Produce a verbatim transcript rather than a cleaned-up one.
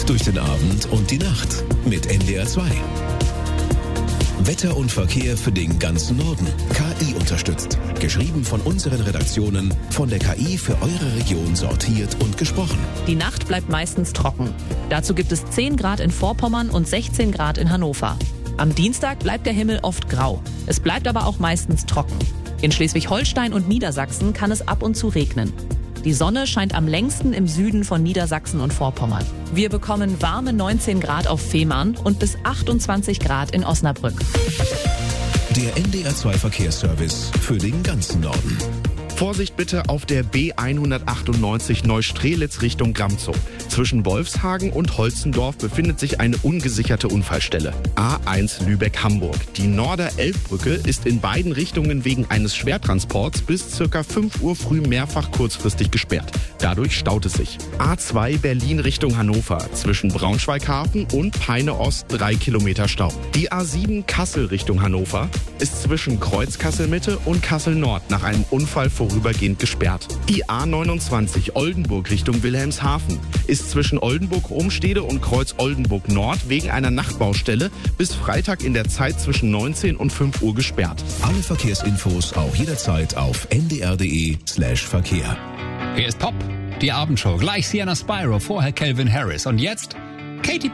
Gut durch den Abend und die Nacht mit N D R zwei. Wetter und Verkehr für den ganzen Norden. K I unterstützt. Geschrieben von unseren Redaktionen, von der K I für eure Region sortiert und gesprochen. Die Nacht bleibt meistens trocken. Dazu gibt es zehn Grad in Vorpommern und sechzehn Grad in Hannover. Am Dienstag bleibt der Himmel oft grau. Es bleibt aber auch meistens trocken. In Schleswig-Holstein und Niedersachsen kann es ab und zu regnen. Die Sonne scheint am längsten im Süden von Niedersachsen und Vorpommern. Wir bekommen warme neunzehn Grad auf Fehmarn und bis achtundzwanzig Grad in Osnabrück. Der N D R zwei Verkehrsservice für den ganzen Norden. Vorsicht bitte auf der B hundertachtundneunzig Neustrelitz Richtung Gramzow. Zwischen Wolfshagen und Holzendorf befindet sich eine ungesicherte Unfallstelle. A eins Lübeck-Hamburg. Die Norder-Elbbrücke ist in beiden Richtungen wegen eines Schwertransports bis ca. fünf Uhr früh mehrfach kurzfristig gesperrt. Dadurch staut es sich. A zwei Berlin Richtung Hannover. Zwischen Braunschweig-Hafen und Peine-Ost drei Kilometer Stau. Die A sieben Kassel Richtung Hannover ist zwischen Kreuz-Kassel-Mitte und Kassel-Nord nach einem Unfall vorübergehend gesperrt. Die A neunundzwanzig Oldenburg Richtung Wilhelmshaven ist zwischen Oldenburg-Homstede und Kreuz-Oldenburg-Nord wegen einer Nachtbaustelle bis Freitag in der Zeit zwischen neunzehn und fünf Uhr gesperrt. Alle Verkehrsinfos auch jederzeit auf n d r punkt d e slash Verkehr. Hier ist Pop, die Abendshow. Gleich Sienna Spyro, vorher Calvin Harris und jetzt Katy